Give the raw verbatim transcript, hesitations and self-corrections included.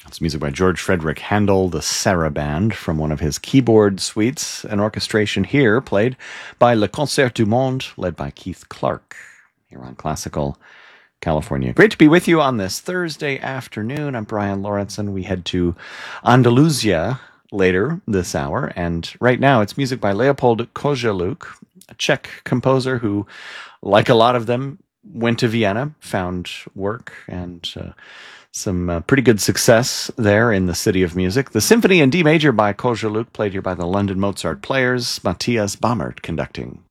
It's music by George Frederick Handel, the Sarabande, from one of his keyboard suites. An orchestration here played by Le Concert du Monde, led by Keith Clark, here on Classical California. Great to be with you on this Thursday afternoon. I'm Brian Lawrenson. We head to Andalusia later this hour, and right now it's music by Leopold Kozeluk, a Czech composer who, like a lot of them, went to Vienna, found work, and uh, some uh, pretty good success there in the city of music. The Symphony in D major by Kozeluk, played here by the London Mozart Players, Matthias Bammert conducting.